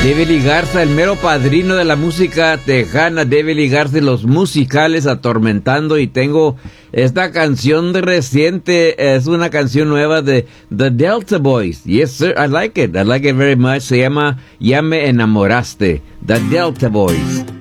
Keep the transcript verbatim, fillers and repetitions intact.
Debe ligarse el mero padrino de la música tejana, debe ligarse los musicales atormentando, y tengo esta canción de reciente, es una canción nueva de The Delta Boys. Yes sir, I like it, I like it very much. Se llama Ya me enamoraste, The Delta Boys.